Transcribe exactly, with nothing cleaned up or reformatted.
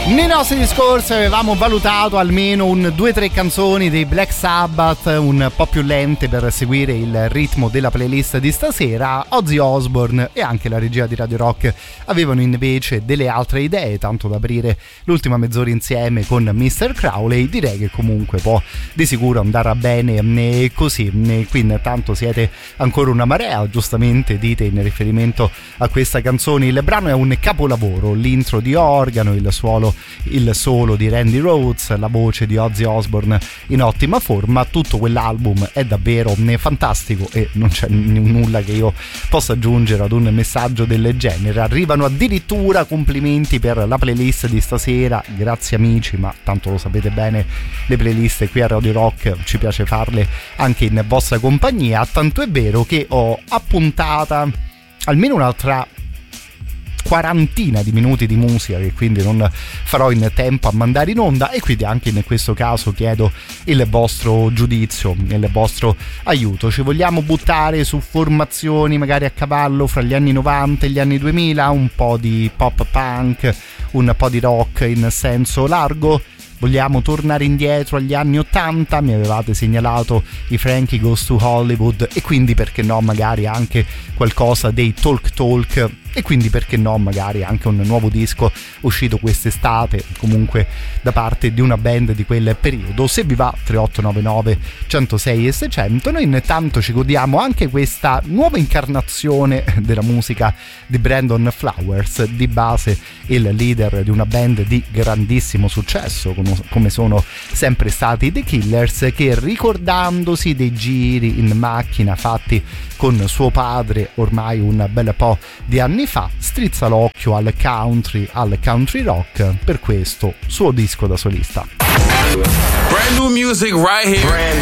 Nei nostri discorsi avevamo valutato almeno un due tre canzoni dei Black Sabbath un po' più lente per seguire il ritmo della playlist di stasera. Ozzy Osbourne e anche la regia di Radio Rock avevano invece delle altre idee, tanto da aprire l'ultima mezz'ora insieme con mister Crowley. Direi che comunque può di sicuro andare bene così. Qui intanto siete ancora una marea, giustamente dite in riferimento a questa canzone. Il brano è un capolavoro, l'intro di organo, il suolo il solo di Randy Rhoads, la voce di Ozzy Osbourne in ottima forma. Tutto quell'album è davvero fantastico e non c'è n- nulla che io possa aggiungere ad un messaggio del genere. Arrivano addirittura complimenti per la playlist di stasera, grazie amici, ma tanto lo sapete bene, le playlist qui a Radio Rock ci piace farle anche in vostra compagnia, tanto è vero che ho appuntata almeno un'altra quarantina di minuti di musica che quindi non farò in tempo a mandare in onda, e quindi anche in questo caso chiedo il vostro giudizio, il vostro aiuto. Ci vogliamo buttare su formazioni magari a cavallo fra gli anni novanta e gli anni duemila, un po' di pop punk, un po' di rock in senso largo? Vogliamo tornare indietro agli anni ottanta? Mi avevate segnalato i Frankie Goes to Hollywood, e quindi perché no magari anche qualcosa dei Talk Talk, e quindi perché no magari anche un nuovo disco uscito quest'estate comunque da parte di una band di quel periodo. Se vi va, tre otto nove nove centosei e seicento. Noi intanto ci godiamo anche questa nuova incarnazione della musica di Brandon Flowers, di base il leader di una band di grandissimo successo come sono sempre stati The Killers, che ricordandosi dei giri in macchina fatti con suo padre ormai un bel po' di anni fa, strizza l'occhio al country, al country rock per questo suo disco da solista. Brand new music right here. Brand